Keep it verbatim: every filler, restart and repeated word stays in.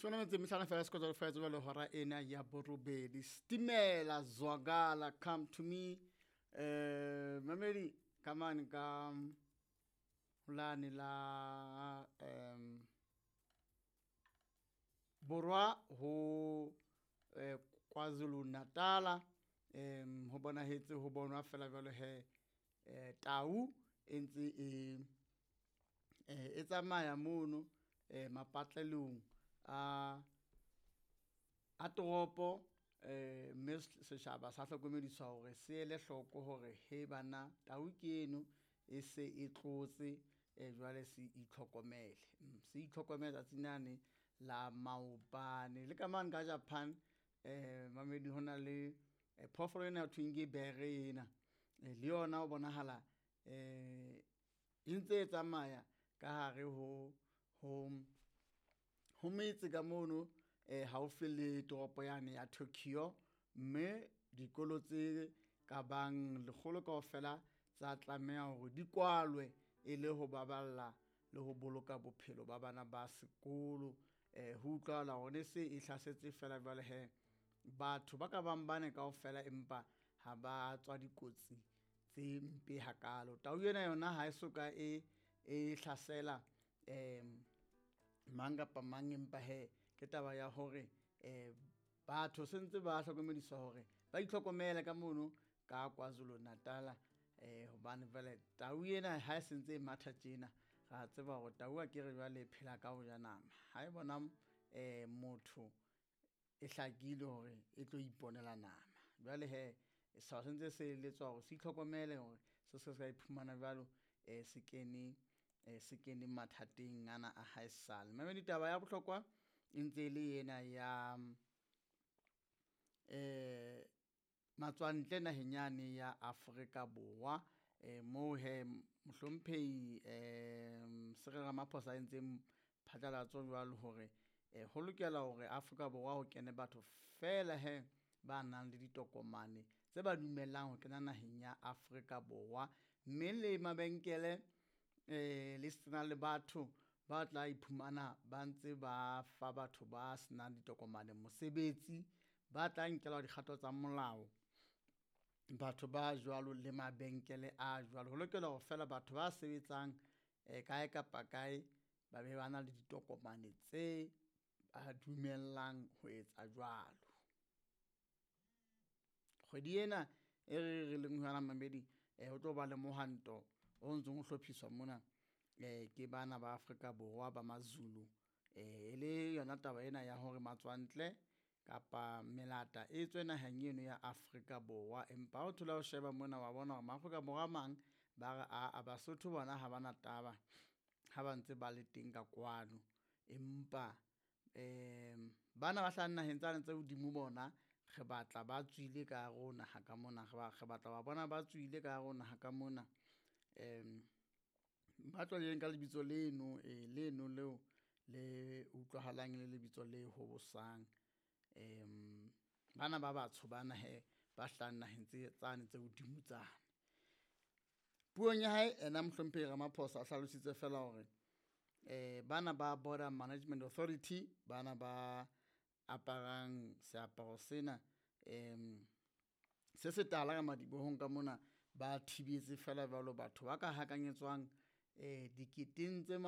Shona metsi mihlana fela sekotlo fa etsa le hora ena ya borobedi. Stimela Zwagala, come to me. Eh mameli kamani ka hulani la um Borwa ho eh, KwaZulu Natal em ho bona hetse ho bonwa fela jwale he eh, tau entse e e tsamaya mono eh, mapatlelong a a toropo eh mme setjhaba sa hlokomediswa hore se le hloko hore he bana tau ke eno e se e tlotse e jwale se itlhokomele se itlhokomela tsinane la maobane le ka man ka Japan eh mamedi hona le phofolo ena thwinge berena le yona o bonahala eh intse e tsamaya ka hare ho ho ho metse ka mono eh haufi le toropo yane ya Tokyo mme dikolo tse ka bang lekgolo kaofela tsa tlameha hore di kwalwe e le ho baballa le ho boloka bophelo ba bana ba sekolo eh ho utlwala hore se e hlasetse fela jwale he batho ba ka bang bane kaofela empa ha ba tswa dikotsi tse mpe hakalo tau yena yona ha esoka e e hlasela em manga pa mangempa he ke taba ya hore eh batho sentse ba hlokomediswa hore ba itlhokomele ka mono ka KwaZulu Natal eh hobane vele tau yena ha sentse matha tjena ga tseba hore tau a ke re jwale phela ka ho ja nama ha e bona eh motho e hlakile hore e tlo iponela nama jwale he sa sentse se letswa hore se itlhokomele hore se se ka iphumana jwalo eh se kene eh se kene mathateng ana a haesale mme ditaba ya bohlokwa intse le yena ya eh matswantle nahenyane ya Afrika Borwa eh mo he mohlomphehi eh Cyril Ramaphosa entse phatlalatso jwalo hore eh ho lokela hore Afrika Borwa ho kene batho fela he ba nang le ditokomane tse ba dumellang ho kena naheng ya Afrika Borwa mme le mabenkele eh le sena le batho ba tla iphumana ba ntse ba fa batho ba sena ditokomane mosebetsi ba tla nkela dikgato tsa molao batho ba jwalo le mabenkele a jwalo ho lokela ho fela batho ba sebetsang eh kae kapa kae ba be bana le ditokomane tse a dumellang ho etsa jwalo kgwedi ena e re leng hona mamedi eh ho tlo ba le mohanto o ntsong ho hlophiswa mona eh ke bana ba Afrika Borwa ba maZulu eh le yona taba ena ya hore matswantle kapa melata e tswe naheng eno ya Afrika Borwa empa o thola ho sheba mona wa bona hore Afrika Borwa mang ba re a Basotho bona ha bana taba ha ba ntse ba le teng ka kwano empa em bana ba hlana naheng tsa ntse hodimo bona re batla ba tswile ka rona ha ka mona re batla ba bona ba tswile ka rona ha ka mona em ba tsweleng ka lebitso leno e leno leo le utlwahalang le lebitso le ho bosang em bana ba batsho bana he ba hlana naheng tse tsane tse hodimo tsane puong ya hae ena mohlomphehi Ramaphosa a hlalositse fela hore eh bana ba Border Management Authority bana ba aparang seaparo sena em se se tala ka madibohong ka mona ba thibetse fela jwalo batho ba ka hakanyetswang eh diketeng tse